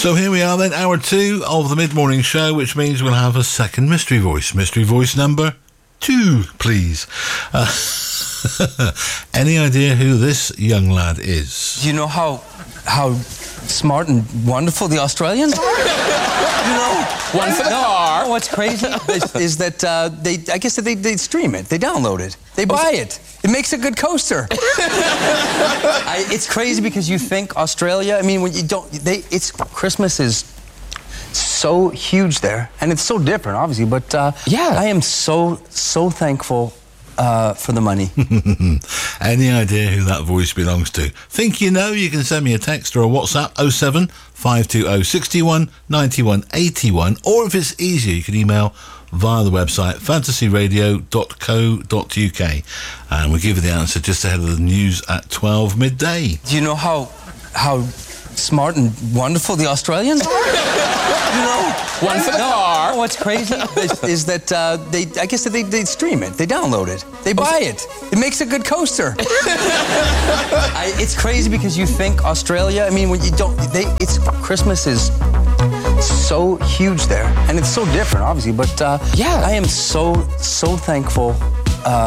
So here we are then, hour 2 of the mid-morning show, which means we'll have a second mystery voice. Mystery voice number 2, please. Any idea who this young lad is? Do you know how smart and wonderful the Australians are? You know, One for the car. what's crazy is that I guess they stream it, they download it, they buy it. It makes a good coaster. It's crazy because you think Australia. I mean, when you don't, Christmas is so huge there, and it's so different, obviously. But Yeah. I am so thankful for the money. Any idea who that voice belongs to? Think you know? You can send me a text or a WhatsApp 07 520 61 91 81, or if it's easier, you can email via the website fantasyradio.co.uk, and we'll give you the answer just ahead of the news at 12 midday. Do you know how smart and wonderful the Australians are? You know, One for the car. what's crazy is that I guess they stream it, they download it, they buy it. It makes a good coaster. It's crazy because you think Australia. I mean, when you don't, Christmas is so huge there, and it's so different, obviously. But Yeah. I am so thankful